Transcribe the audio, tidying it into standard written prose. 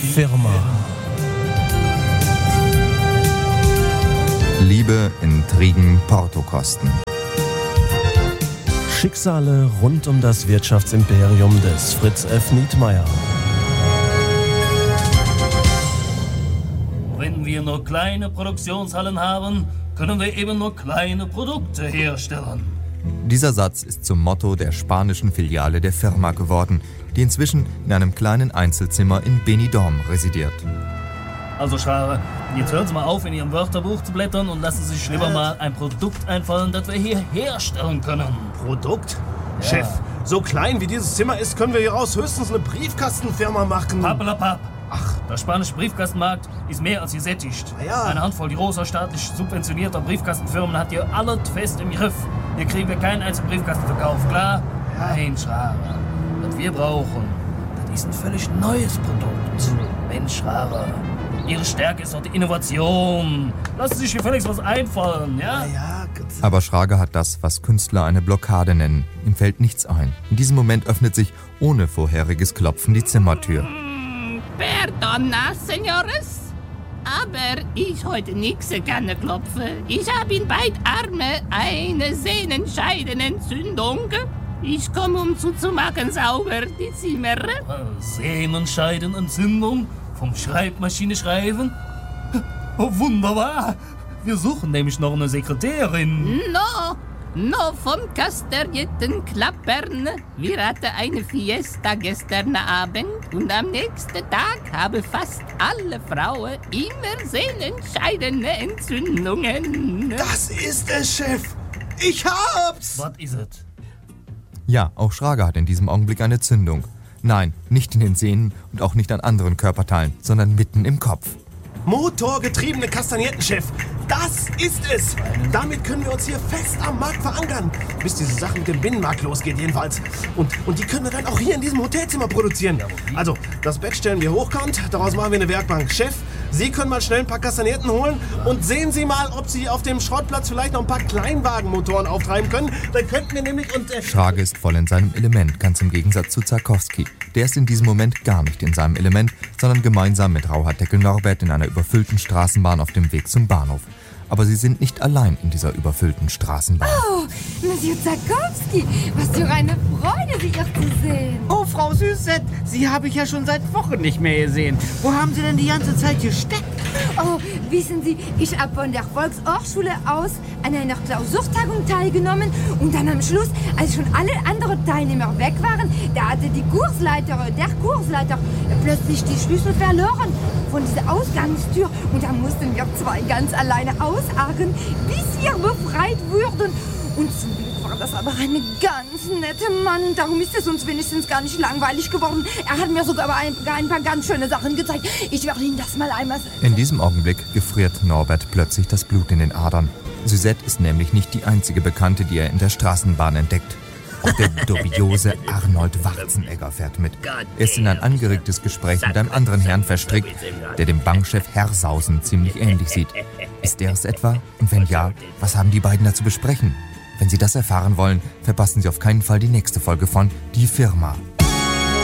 Firma. Liebe, Intrigen, Portokosten. Schicksale rund um das Wirtschaftsimperium des Fritz F. Nietmeyer. Wenn wir nur kleine Produktionshallen haben, können wir eben nur kleine Produkte herstellen. Dieser Satz ist zum Motto der spanischen Filiale der Firma geworden, die inzwischen in einem kleinen Einzelzimmer in Benidorm residiert. Also Schare, jetzt hören Sie mal auf, in Ihrem Wörterbuch zu blättern und lassen Sie sich lieber mal ein Produkt einfallen, das wir hier herstellen können. Produkt? Ja. Chef, so klein wie dieses Zimmer ist, können wir hieraus höchstens eine Briefkastenfirma machen. Pappelapapp. Ach, Der spanische Briefkastenmarkt ist mehr als gesättigt. Ja. Eine Handvoll großer staatlich subventionierter Briefkastenfirmen hat hier alles fest im Griff. Hier kriegen wir keinen einzigen Briefkasten verkauft, klar? Nein, Schare. Was wir brauchen, das ist ein völlig neues Produkt. Mensch, Schare. Ihre Stärke ist doch die Innovation. Lassen Sie sich hier völlig was einfallen, ja? ja, gut. Aber Schrager hat das, was Künstler eine Blockade nennen. Ihm fällt nichts ein. In diesem Moment öffnet sich ohne vorheriges Klopfen die Zimmertür. Perdona, Senores. Aber ich heute nix gerne klopfe. Ich habe in beid Arme eine Sehnenscheidenentzündung. Ich komme, um zuzumachen sauber die Zimmer. Sehnenscheidenentzündung? Vom Schreibmaschine schreiben? Oh, wunderbar. Wir suchen nämlich noch eine Sekretärin. No vom kasterierten Klappern. Wir hatten eine Fiesta gestern Abend und am nächsten Tag haben fast alle Frauen immer sehnenscheidende Entzündungen. Das ist es, Chef. Ich hab's. Was ist es? Ja, auch Schrager hat in diesem Augenblick eine Zündung. Nein, nicht in den Sehnen und auch nicht an anderen Körperteilen, sondern mitten im Kopf. Motorgetriebene Kastagnetten, Chef. Das ist es. Damit können wir uns hier fest am Markt verankern. Bis diese Sache mit dem Binnenmarkt losgeht jedenfalls. Und die können wir dann auch hier in diesem Hotelzimmer produzieren. Also, das Bett stellen wir hochkant, daraus machen wir eine Werkbank. Chef, Sie können mal schnell ein paar Kastagnetten holen und sehen Sie mal, ob Sie auf dem Schrottplatz vielleicht noch ein paar Kleinwagenmotoren auftreiben können. Dann könnten wir nämlich Schrager ist voll in seinem Element, ganz im Gegensatz zu Zarkowski. Der ist in diesem Moment gar nicht in seinem Element, sondern gemeinsam mit Rauhardeckel Norbert in einer überfüllten Straßenbahn auf dem Weg zum Bahnhof. Aber sie sind nicht allein in dieser überfüllten Straßenbahn. Oh, Monsieur Zarkowski, was für eine Freude, Sie hier zu sehen. Oh, Frau Süßet, Sie habe ich ja schon seit Wochen nicht mehr gesehen. Wo haben Sie denn die ganze Zeit gesteckt? Oh, wissen Sie, ich habe von der Volkshochschule aus an einer Klausurtagung teilgenommen und dann am Schluss, als schon alle anderen Teilnehmer weg waren, da hatte der Kursleiter plötzlich die Schlüssel verloren von dieser Ausgangstür und da mussten wir zwei ganz alleine ausharren, bis wir befreit wurden. Und zum Glück war das aber ein ganz netter Mann. Darum ist es uns wenigstens gar nicht langweilig geworden. Er hat mir sogar ein paar ganz schöne Sachen gezeigt. Ich werde Ihnen das mal einmal sagen. In diesem Augenblick gefriert Norbert plötzlich das Blut in den Adern. Suzette ist nämlich nicht die einzige Bekannte, die er in der Straßenbahn entdeckt. Auch der dubiose Arnold Warzenegger fährt mit. Er ist in ein angeregtes Gespräch mit einem anderen Herrn verstrickt, der dem Bankchef Hersausen ziemlich ähnlich sieht. Ist er es etwa? Und wenn ja, was haben die beiden da zu besprechen? Wenn Sie das erfahren wollen, verpassen Sie auf keinen Fall die nächste Folge von Die Firma.